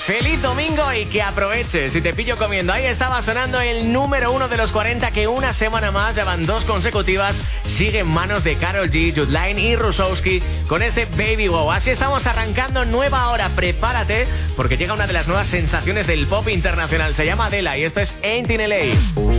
Feliz domingo y que aproveches. Si te pillo comiendo, ahí estaba sonando el número 1 de los 40 que una semana más, ya van 2 consecutivas, sigue en manos de Karol G, Jude Line y Rusowski con este Baby Wow. Así estamos arrancando nueva hora. Prepárate porque llega una de las nuevas sensaciones del pop internacional. Se llama Adela y esto es Ain't in LA.